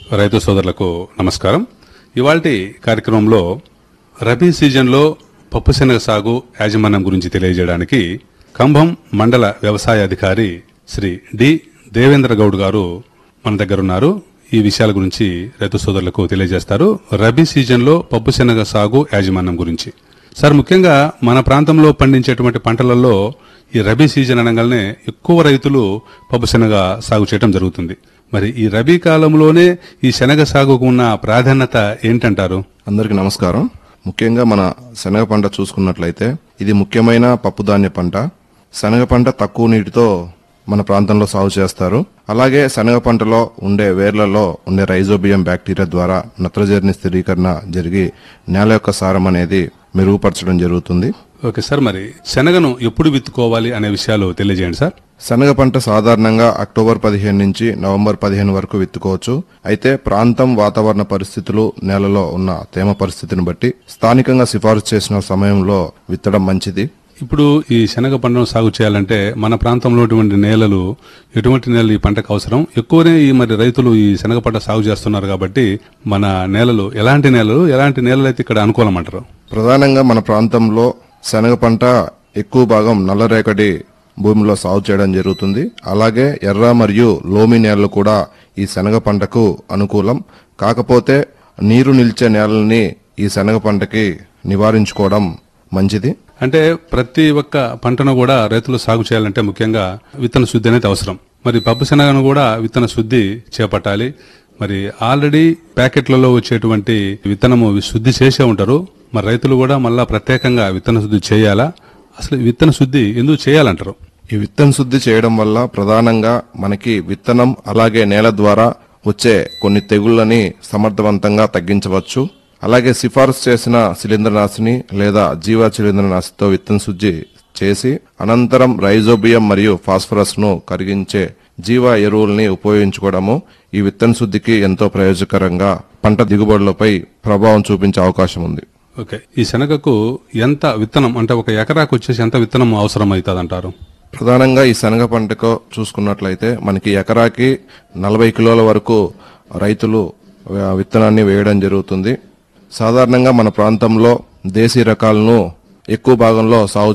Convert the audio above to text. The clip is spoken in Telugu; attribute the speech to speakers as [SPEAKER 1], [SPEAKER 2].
[SPEAKER 1] రైతు సోదరులకు నమస్కారం. ఇవాల్టి కార్యక్రమంలో రబీ సీజన్లో పప్పుశనగ సాగు యాజమాన్యం గురించి తెలియజేయడానికి కంభం మండల వ్యవసాయ అధికారి శ్రీ డి దేవేంద్ర గౌడ్ గారు మన దగ్గర ఉన్నారు. ఈ విషయాల గురించి రైతు సోదరులకు తెలియజేస్తారు. రబీ సీజన్లో పప్పుశనగ సాగు యాజమాన్యం గురించి. సార్, ముఖ్యంగా మన ప్రాంతంలో పండించేటువంటి పంటలలో ఈ రబీ సీజన్ అనగానే ఎక్కువ రైతులు పప్పుశనగ సాగు చేయడం జరుగుతుంది. మరి ఈ రబీ కాలంలోనే ఈ శనగ సాగుకు ఉన్న ప్రాధాన్యత ఏంటంటారు?
[SPEAKER 2] అందరికీ నమస్కారం. ముఖ్యంగా మన శనగ పంట చూసుకున్నట్లయితే ఇది ముఖ్యమైన పప్పుధాన్య పంట. శనగ పంట తక్కువ నీటితో మన ప్రాంతంలో సాగు చేస్తారు. అలాగే శనగ పంటలో ఉండే వేర్లలో ఉండే రైజోబియం బ్యాక్టీరియా ద్వారా నత్రజని స్థిరీకరణ జరిగి నేల యొక్క సారం అనేది మెరుగుపరచడం జరుగుతుంది.
[SPEAKER 1] ఓకే సార్, మరి శనగను ఎప్పుడు విత్తుకోవాలి అనే విషయాలు తెలియజేయండి సార్.
[SPEAKER 2] శనగ పంట సాధారణంగా అక్టోబర్ 15 నుంచి నవంబర్ 15 వరకు విత్తుకోవచ్చు. అయితే ప్రాంతం, వాతావరణ పరిస్థితులు, నేలలో ఉన్న తేమ పరిస్థితిని బట్టి స్థానికంగా సిఫారసు చేసిన సమయంలో విత్తడం మంచిది.
[SPEAKER 1] ఇప్పుడు ఈ శనగ పంటను సాగు చేయాలంటే మన ప్రాంతంలో ఎటువంటి నేలలు ఈ పంటకు అవసరం? ఎక్కువనే మరి రైతులు ఈ శనగ పంట సాగు చేస్తున్నారు కాబట్టి మన నేలలు ఎలాంటి నేలలు అయితే ఇక్కడ అనుకూలం అంటారు?
[SPEAKER 2] ప్రధానంగా మన ప్రాంతంలో శనగ పంట ఎక్కువ భాగం నల్లరేగడి భూమిలో సాగు చేయడం జరుగుతుంది. అలాగే ఎర్ర మరియు లోమి నేలలు కూడా ఈ శనగ పంటకు అనుకూలం. కాకపోతే నీరు నిలిచే నేలని ఈ శనగ పంటకి నివారించుకోవడం మంచిది.
[SPEAKER 1] అంటే ప్రతి ఒక్క పంటను కూడా రైతులు సాగు చేయాలంటే ముఖ్యంగా విత్తన శుద్ధి అనేది అవసరం. మరి పప్పు శనగను కూడా విత్తన శుద్ధి చేపట్టాలి. మరి ఆల్రెడీ ప్యాకెట్లలో వచ్చేటువంటి విత్తనము శుద్ధి చేసే ఉంటారు. మరి రైతులు కూడా మళ్ళా ప్రత్యేకంగా విత్తన శుద్ధి చేయాలా? అసలు విత్తన శుద్ధి ఎందుకు చేయాలంటారు?
[SPEAKER 2] ఈ విత్తన శుద్ధి చేయడం వల్ల ప్రధానంగా మనకి విత్తనం అలాగే నేల ద్వారా వచ్చే కొన్ని తెగుళ్లని సమర్థవంతంగా తగ్గించవచ్చు. అలాగే సిఫారసు చేసిన శిలీంద్రనాశిని లేదా జీవ శిలీంద్రనాశితో విత్తన శుద్ధి చేసి అనంతరం రైజోబియం మరియు ఫాస్ఫరస్ ను కరిగించే జీవ ఎరువుల్ని ఉపయోగించుకోవడము ఈ విత్తన శుద్ధికి ఎంతో ప్రయోజకరంగా పంట దిగుబడులపై ప్రభావం చూపించే అవకాశం ఉంది.
[SPEAKER 1] ఓకే, ఈ శనగకు ఎంత విత్తనం అంటే ఒక ఎకరాకు వచ్చేసి ఎంత విత్తనం అవసరం అవుతుంది అంటారు?
[SPEAKER 2] ప్రధానంగా ఈ శనగ పంటకు చూసుకున్నట్లయితే మనకి ఎకరాకి 40 కిలోల వరకు రైతులు విత్తనాన్ని వేయడం జరుగుతుంది. సాధారణంగా మన ప్రాంతంలో దేశీ రకాలను ఎక్కువ భాగంలో సాగు